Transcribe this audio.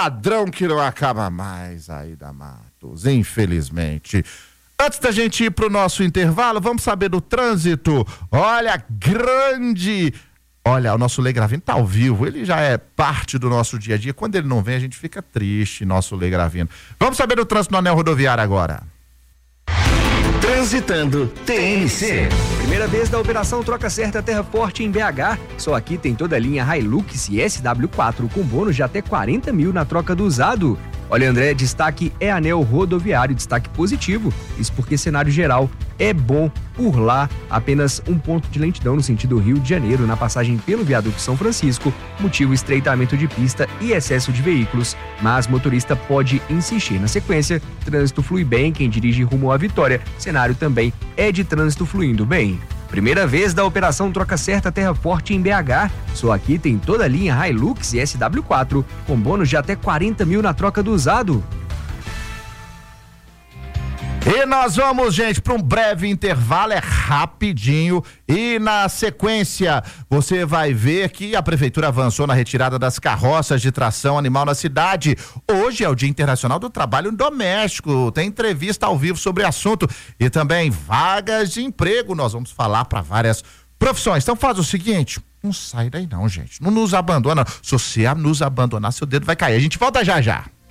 ladrão que não acaba mais aí da Matos, infelizmente. Antes da gente ir pro nosso intervalo, vamos saber do trânsito. Olha, o nosso Lê Gravino tá ao vivo, ele já é parte do nosso dia a dia. Quando ele não vem, a gente fica triste, nosso Lê Gravino. Vamos saber do trânsito no anel rodoviário agora. Transitando TNC. Primeira vez da operação Troca Certa Terra Forte em BH. Só aqui tem toda a linha Hilux e SW4 com bônus de até 40 mil na troca do usado. Olha, André, destaque é anel rodoviário, destaque positivo. Isso porque cenário geral é bom por lá. Apenas um ponto de lentidão no sentido Rio de Janeiro, na passagem pelo viaduto São Francisco, motivo estreitamento de pista e excesso de veículos. Mas motorista pode insistir. Na sequência, trânsito flui bem, quem dirige rumo à Vitória. Cenário também é de trânsito fluindo bem. Primeira vez da operação Troca Certa Terra Forte em BH. Só aqui tem toda a linha Hilux e SW4 com bônus de até 40 mil na troca do usado. E nós vamos, gente, para um breve intervalo, é rapidinho, e na sequência você vai ver que a prefeitura avançou na retirada das carroças de tração animal na cidade. Hoje é o Dia Internacional do Trabalho Doméstico, tem entrevista ao vivo sobre o assunto e também vagas de emprego, nós vamos falar para várias profissões. Então faz o seguinte, não sai daí não, gente, não nos abandona, se você nos abandonar, seu dedo vai cair, a gente volta já já.